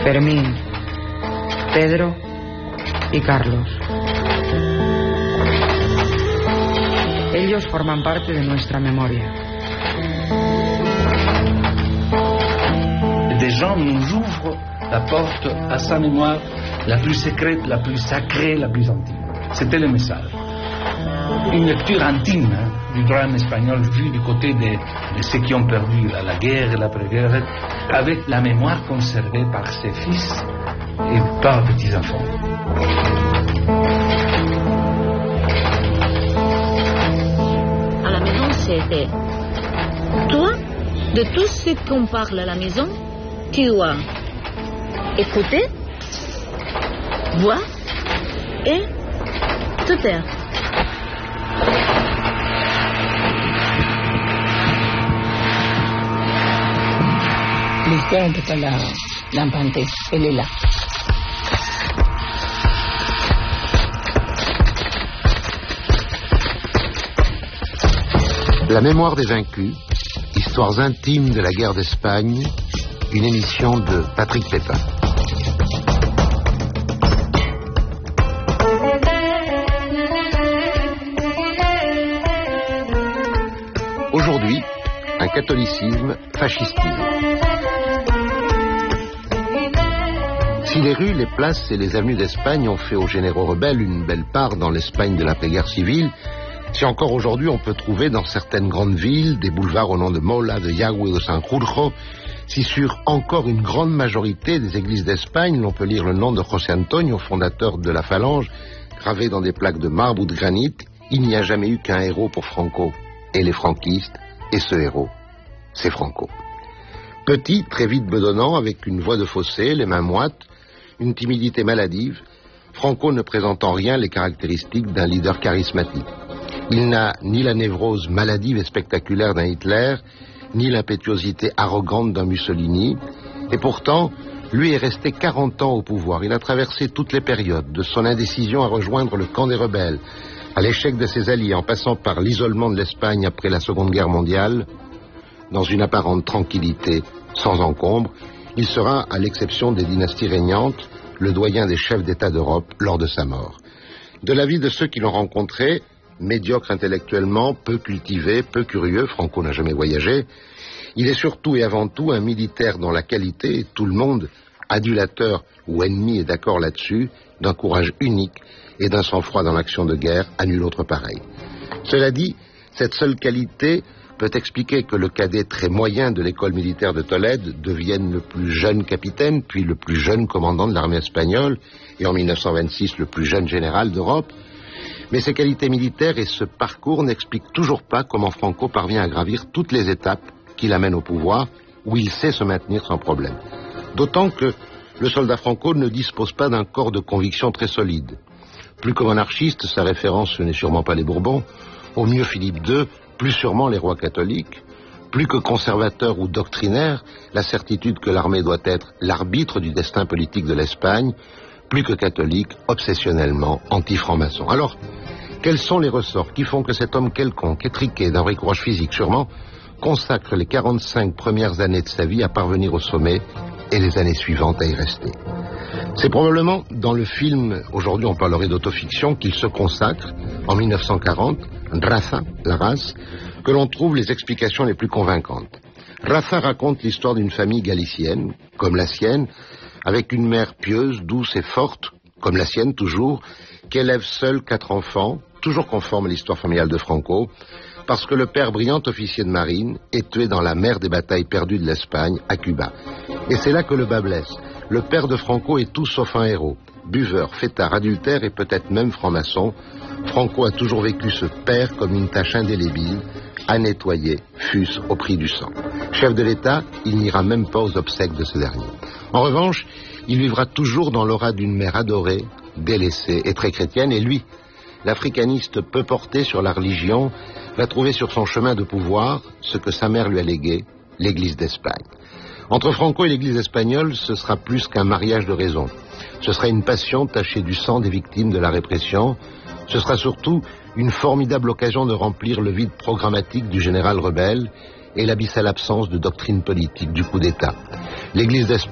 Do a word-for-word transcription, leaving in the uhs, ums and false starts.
Fermín, Pedro y Carlos. Ellos forman parte de nuestra memoria. Des gens nous ouvrent la porte à sa mémoire la plus secrète, la plus sacrée, la plus intime. C'était le message. Une lecture intime hein, du drame espagnol vu du côté de, de ceux qui ont perdu la, la guerre et l'après-guerre, avec la mémoire conservée par ses fils et par petits-enfants. À la maison, c'était toi, de tout ce qu'on parle à la maison, tu dois écouter, voir et te taire. L'histoire, on peut pas la, l'inventer, elle est là. La mémoire des vaincus, histoires intimes de la guerre d'Espagne, une émission de Patrick Pépin. Aujourd'hui, un catholicisme fascistisé. Si les rues, les places et les avenues d'Espagne ont fait aux généraux rebelles une belle part dans l'Espagne de l'après-guerre civile, si encore aujourd'hui on peut trouver dans certaines grandes villes des boulevards au nom de Mola, de Yagüe, de Sanjurjo, si sur encore une grande majorité des églises d'Espagne l'on peut lire le nom de José Antonio, fondateur de la Phalange, gravé dans des plaques de marbre ou de granit, il n'y a jamais eu qu'un héros pour Franco et les franquistes, et ce héros, c'est Franco. Petit, très vite bedonnant, avec une voix de fossé, les mains moites, une timidité maladive, Franco ne présente en rien les caractéristiques d'un leader charismatique. Il n'a ni la névrose maladive et spectaculaire d'un Hitler, ni l'impétuosité arrogante d'un Mussolini, et pourtant, lui est resté quarante ans au pouvoir. Il a traversé toutes les périodes, de son indécision à rejoindre le camp des rebelles, à l'échec de ses alliés, en passant par l'isolement de l'Espagne après la Seconde Guerre mondiale, dans une apparente tranquillité, sans encombre, il sera, à l'exception des dynasties régnantes, le doyen des chefs d'État d'Europe lors de sa mort. De l'avis de ceux qui l'ont rencontré, médiocre intellectuellement, peu cultivé, peu curieux, Franco n'a jamais voyagé, il est surtout et avant tout un militaire dont la qualité, tout le monde, adulateur ou ennemi est d'accord là-dessus, d'un courage unique et d'un sang-froid dans l'action de guerre à nul autre pareil. Cela dit, cette seule qualité peut expliquer que le cadet très moyen de l'école militaire de Tolède devienne le plus jeune capitaine, puis le plus jeune commandant de l'armée espagnole, et en mille neuf cent vingt-six le plus jeune général d'Europe. Mais ces qualités militaires et ce parcours n'expliquent toujours pas comment Franco parvient à gravir toutes les étapes qui l'amènent au pouvoir, où il sait se maintenir sans problème. D'autant que le soldat Franco ne dispose pas d'un corps de conviction très solide. Plus que monarchiste, sa référence ce n'est sûrement pas les Bourbons, au mieux Philippe deux, plus sûrement les rois catholiques. Plus que conservateur ou doctrinaire, la certitude que l'armée doit être l'arbitre du destin politique de l'Espagne, plus que catholique, obsessionnellement anti-franc-maçon. Alors, quels sont les ressorts qui font que cet homme quelconque, étriqué d'un vrai courage physique sûrement, consacre les quarante-cinq premières années de sa vie à parvenir au sommet et les années suivantes à y rester? C'est probablement dans le film, aujourd'hui on parlerait d'autofiction, qu'il se consacre, en mille neuf cent quarante, Raza, la race, que l'on trouve les explications les plus convaincantes. Raza raconte l'histoire d'une famille galicienne, comme la sienne, avec une mère pieuse, douce et forte, comme la sienne toujours, qui élève seule quatre enfants, toujours conforme à l'histoire familiale de Franco, parce que le père, brillant officier de marine, est tué dans la mer des batailles perdues de l'Espagne, à Cuba. Et c'est là que le bas blesse. Le père de Franco est tout sauf un héros. Buveur, fêtard, adultère et peut-être même franc-maçon, Franco a toujours vécu ce père comme une tâche indélébile, à nettoyer, fût-ce au prix du sang. Chef de l'État, il n'ira même pas aux obsèques de ce dernier. En revanche, il vivra toujours dans l'aura d'une mère adorée, délaissée et très chrétienne, et lui, l'africaniste peu porté sur la religion, va trouver sur son chemin de pouvoir ce que sa mère lui a légué, l'Église d'Espagne. Entre Franco et l'Église espagnole, ce sera plus qu'un mariage de raison. Ce sera une passion tachée du sang des victimes de la répression. Ce sera surtout une formidable occasion de remplir le vide programmatique du général rebelle et l'abyssale absence de doctrine politique du coup d'État. L'Église d'Espagne